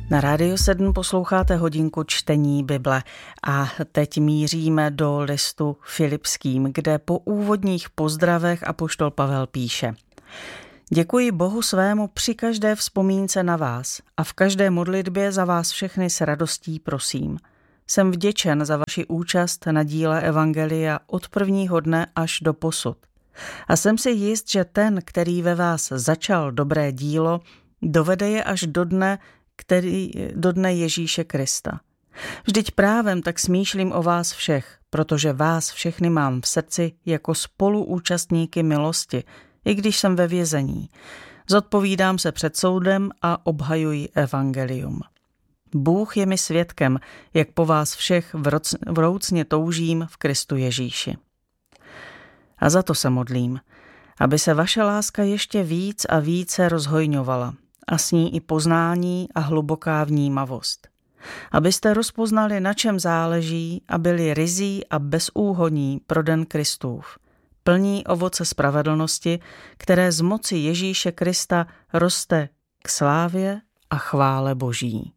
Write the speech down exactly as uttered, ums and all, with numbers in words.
Na Rádiu sedm posloucháte hodinku čtení Bible a teď míříme do listu Filipským, kde po úvodních pozdravech apoštol Pavel píše: Děkuji Bohu svému při každé vzpomínce na vás a v každé modlitbě za vás všechny s radostí prosím. Jsem vděčen za vaši účast na díle evangelia od prvního dne až do posud. A jsem si jist, že ten, který ve vás začal dobré dílo, dovede je až do dne, který do dne Ježíše Krista. Vždyť právem tak smýšlím o vás všech, protože vás všechny mám v srdci jako spoluúčastníky milosti, i když jsem ve vězení. Zodpovídám se před soudem a obhajuji evangelium. Bůh je mi svědkem, jak po vás všech vroucně toužím v Kristu Ježíši. A za to se modlím, aby se vaše láska ještě víc a více rozhojňovala, a s ní i poznání a hluboká vnímavost. Abyste rozpoznali, na čem záleží a byli ryzí a bezúhonní pro den Kristův, plní ovoce spravedlnosti, které z moci Ježíše Krista roste k slávě a chvále Boží.